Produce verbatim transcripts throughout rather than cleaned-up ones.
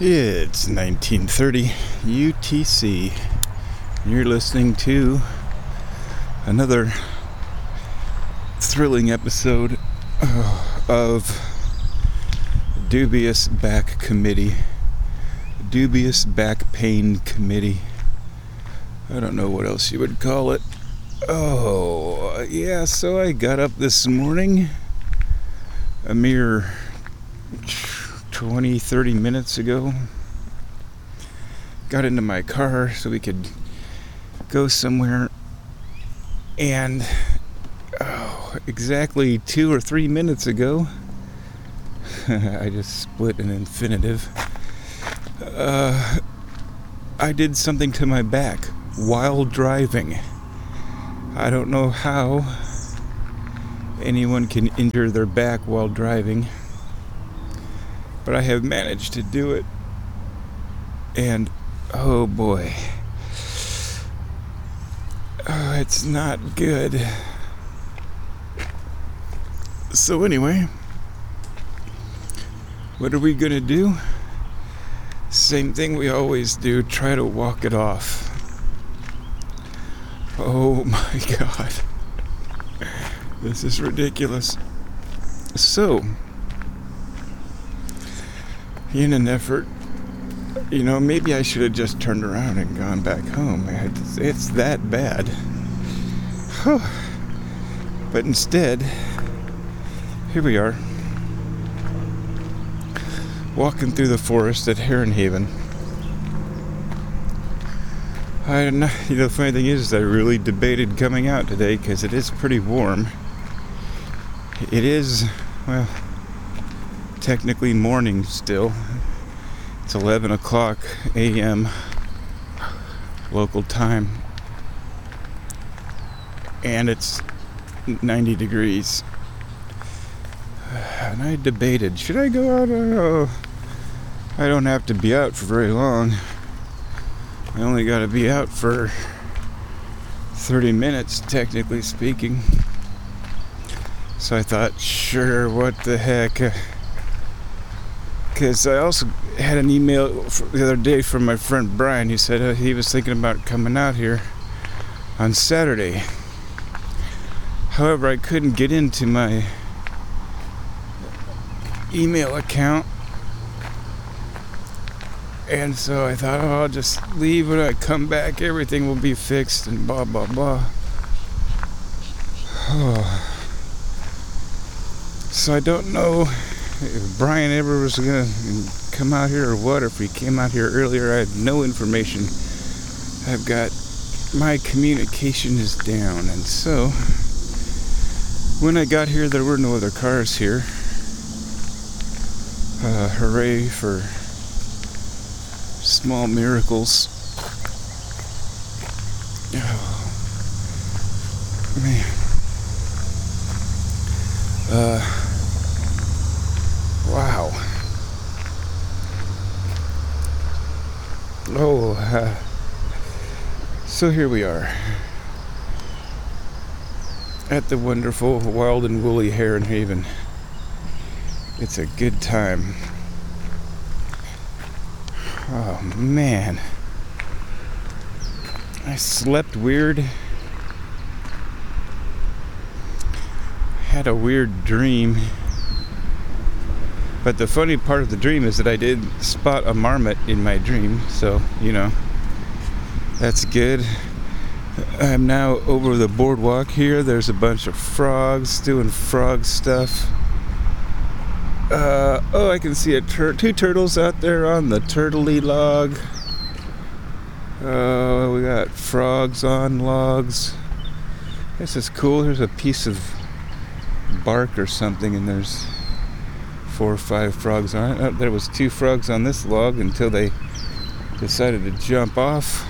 It's nineteen thirty U T C. You're listening to another thrilling episode uh, of Dubious Back Committee. Dubious Back Pain Committee. I don't know what else you would call it. Oh, yeah, so I got up this morning a mere twenty, thirty minutes ago. Got into my car so we could go somewhere, and oh, exactly two or three minutes ago, I just split an infinitive. Uh, I did something to my back while driving. I don't know how anyone can injure their back while driving, but I have managed to do it, and oh boy, oh, it's not good. So anyway, what are we gonna do? Same thing we always do, try to walk it off. Oh my God, this is ridiculous. So, in an effort, you know, maybe I should have just turned around and gone back home. It's, it's that bad. But instead, here we are, walking through the forest at Heron Haven. I don't know, you know, the funny thing is, I really debated coming out today because it is pretty warm. It is, well, technically morning still. It's eleven o'clock a.m. local time, and it's ninety degrees. And I debated, should I go out? Oh, I don't have to be out for very long. I only got to be out for thirty minutes, technically speaking. So I thought, sure, what the heck. Because I also had an email the other day from my friend Brian. He said uh, he was thinking about coming out here on Saturday. However, I couldn't get into my email account, and so I thought, oh, I'll just leave. When I come back, everything will be fixed and blah blah blah. Oh. So I don't know if Brian ever was gonna come out here or what, or if he came out here earlier. I had no information. I've got, my communication is down, and so when I got here, there were no other cars here. Uh, hooray for small miracles. Oh, man. Uh, wow. Oh, uh, so here we are at the wonderful Wild and Woolly Heron Haven. It's a good time. Oh man, I slept weird. Had a weird dream. But the funny part of the dream is that I did spot a marmot in my dream, so, you know, that's good. I'm now over the boardwalk here. There's a bunch of frogs doing frog stuff. Uh, oh, I can see a tur- two turtles out there on the turtley log. Oh, uh, we got frogs on logs. This is cool. There's a piece of bark or something, and there's four or five frogs on it. Oh, there was two frogs on this log until they decided to jump off.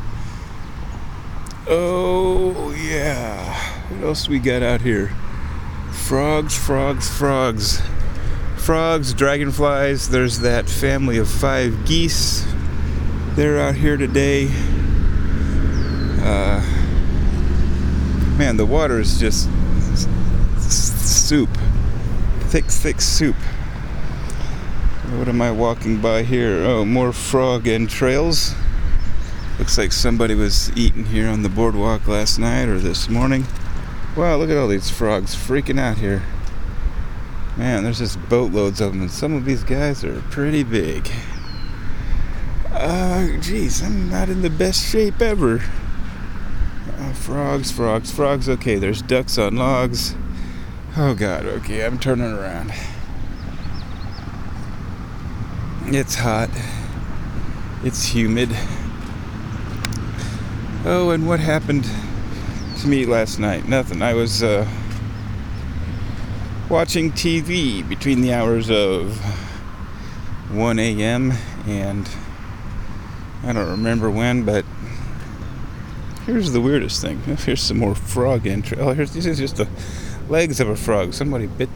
Oh, yeah. What else we got out here? Frogs, frogs, frogs. Frogs, dragonflies. There's that family of five geese. They're out here today. Uh, man, the water is just soup. Thick, thick soup. What am I walking by here? Oh, more frog entrails. Looks like somebody was eating here on the boardwalk last night or this morning. Wow, look at all these frogs freaking out here. Man, there's just boatloads of them, and some of these guys are pretty big. Uh, geez, I'm not in the best shape ever. Uh, frogs, frogs, frogs. Okay, there's ducks on logs. Oh God, okay, I'm turning around. It's hot. It's humid. Oh, and what happened to me last night? Nothing. I was uh, watching T V between the hours of one a.m. and I don't remember when, but here's the weirdest thing. Here's some more frog entrails. Oh, here's, this is just the legs of a frog. Somebody bit